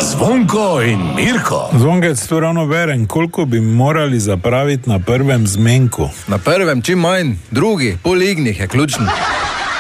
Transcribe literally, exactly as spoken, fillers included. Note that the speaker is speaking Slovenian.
Zvonko in Mirko. Zvonkec, to ravno verem, koliko bi morali zapraviti na prvem zmenku? Na prvem čim manj, drugi, pol ignih je ključni.